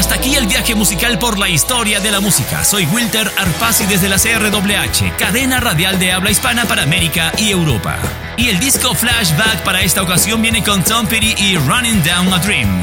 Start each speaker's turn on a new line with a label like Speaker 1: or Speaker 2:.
Speaker 1: Hasta aquí el viaje musical por la historia de la música. Soy Wilter Arpasi desde la CRWH, cadena radial de habla hispana para América y Europa. Y el disco Flashback para esta ocasión viene con Tom Petty y Running Down a Dream.